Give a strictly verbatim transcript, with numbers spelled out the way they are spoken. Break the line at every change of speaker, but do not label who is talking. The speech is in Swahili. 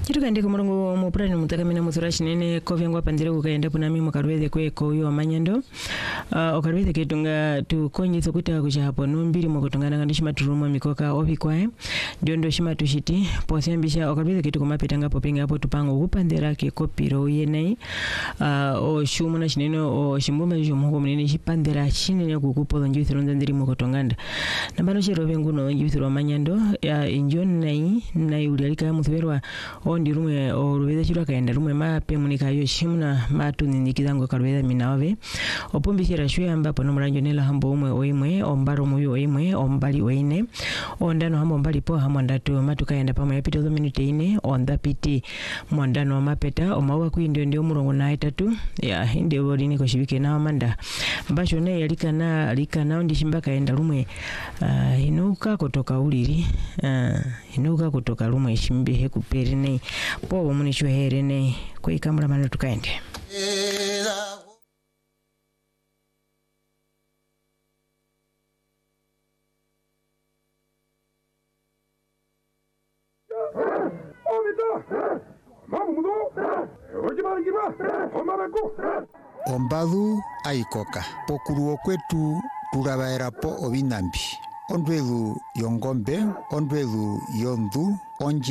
Chitukaende kumurongo mupurani mutakamina muthura chinene kovengwa pandire kukaenda punami mukarwethe kweko uyo amanyando uh, okarwethe ketunga tukonyitho kuta kuchapo numbiri mukutungana ngandishima turuma mikoka obikwae ndio ndo shima tushiti posembisha okarwethe ketu kumapetanga popinga hapo tupango kupandera ke kopiro yenei uh, o shumuna chinene o shimbuma jomuko munene chipandera chinene kukupo njithiro ndiri mukutunganda nambano chiro venguno njithiro amanyando ya injon nai nai ulialika mutherwa ondi rumwe orubeza chiro kaenda rumwe mape munika yo shimuna matu ninikizango karweza minaove opumbishira shwe ambapo no muranjo nela hambo umwe oimwe ombaro muyo oimwe ombali oine ondano hambo mbali po hambo ndatu matu kaenda pamwe yapita zo minute ine onda piti mwandano mapeta omawa kuindio ndio murongo na itatu ya inde bodi niko shibike na amanda basho ne yalika na alika na ndi shimba kaenda rumwe uh, inuka kutoka uliri uh, inuka kutoka rumwe shimbe he kuperi ne po munisho here ne kwa ikamera mano tukaende
Ombadu aikoka pokuruo kwetu turabaera po obinambi ondwedu yongombe ondwedu yondu onje